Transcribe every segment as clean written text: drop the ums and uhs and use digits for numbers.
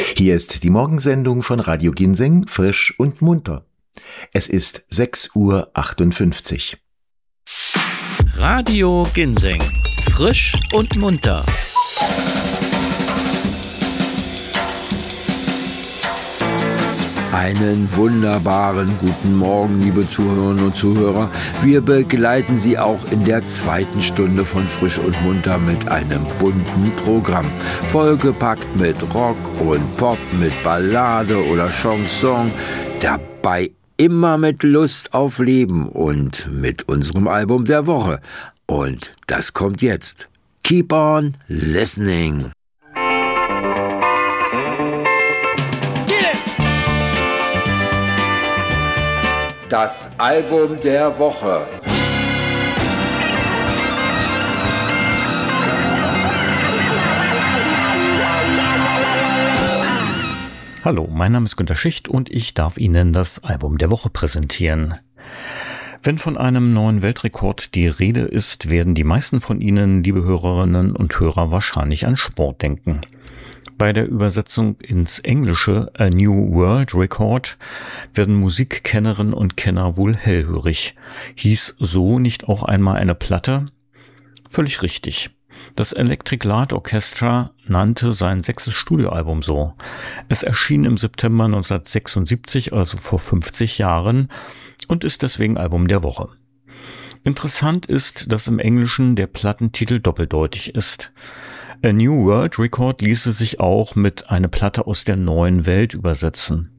Hier ist die Morgensendung von Radio Ginseng, frisch und munter. Es ist 6:58 Uhr. Radio Ginseng, frisch und munter. Einen wunderbaren guten Morgen, liebe Zuhörerinnen und Zuhörer. Wir begleiten Sie auch in der zweiten Stunde von Frisch und Munter mit einem bunten Programm. Vollgepackt mit Rock und Pop, mit Ballade oder Chanson. Dabei immer mit Lust auf Leben und mit unserem Album der Woche. Und das kommt jetzt. Keep on listening. Das Album der Woche. Hallo, mein Name ist Günter Schicht und ich darf Ihnen das Album der Woche präsentieren. Wenn von einem neuen Weltrekord die Rede ist, werden die meisten von Ihnen, liebe Hörerinnen und Hörer, wahrscheinlich an Sport denken. Bei der Übersetzung ins Englische A New World Record werden Musikkennerinnen und Kenner wohl hellhörig. Hieß so nicht auch einmal eine Platte? Völlig richtig. Das Electric Light Orchestra nannte sein 6. Studioalbum so. Es erschien im September 1976, also vor 50 Jahren, und ist deswegen Album der Woche. Interessant ist, dass im Englischen der Plattentitel doppeldeutig ist. A New World Record ließe sich auch mit eine Platte aus der neuen Welt übersetzen.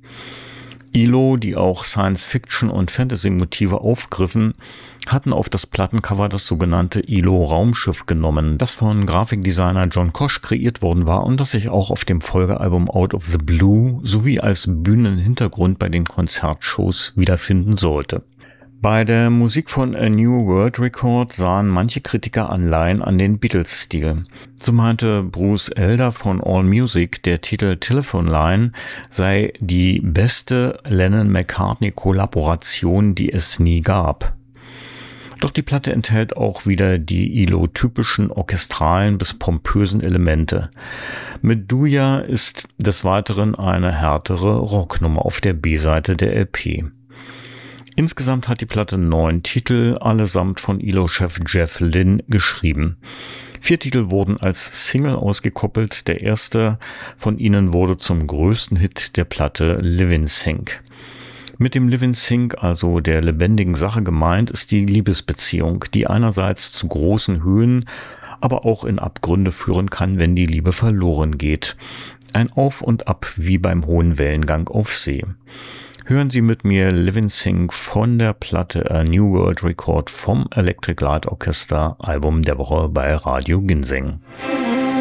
ILO, die auch Science-Fiction- und Fantasy-Motive aufgriffen, hatten auf das Plattencover das sogenannte ILO-Raumschiff genommen, das von Grafikdesigner John Koch kreiert worden war und das sich auch auf dem Folgealbum Out of the Blue sowie als Bühnenhintergrund bei den Konzertshows wiederfinden sollte. Bei der Musik von A New World Record sahen manche Kritiker Anleihen an den Beatles-Stil. So meinte Bruce Elder von AllMusic, der Titel Telephone Line sei die beste Lennon-McCartney-Kollaboration, die es nie gab. Doch die Platte enthält auch wieder die ILO-typischen orchestralen bis pompösen Elemente. Medulla ist des Weiteren eine härtere Rocknummer auf der B-Seite der LP. Insgesamt hat die Platte 9 Titel, allesamt von ILO-Chef Jeff Lynne geschrieben. 4 Titel wurden als Single ausgekoppelt. Der erste von ihnen wurde zum größten Hit der Platte Live in Sync. Mit dem Live in Sync, also der lebendigen Sache gemeint, ist die Liebesbeziehung, die einerseits zu großen Höhen, aber auch in Abgründe führen kann, wenn die Liebe verloren geht. Ein Auf und Ab wie beim hohen Wellengang auf See. Hören Sie mit mir Live in Sync von der Platte A New World Record vom Electric Light Orchestra, Album der Woche bei Radio Ginseng.